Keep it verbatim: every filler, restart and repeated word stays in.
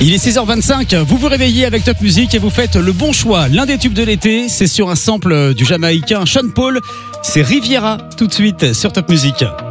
Il est seize heures vingt-cinq, vous vous réveillez avec Top Music et vous faites le bon choix. L'un des tubes de l'été, c'est sur un sample du Jamaïcain Sean Paul, c'est Riviera, tout de suite sur Top Music.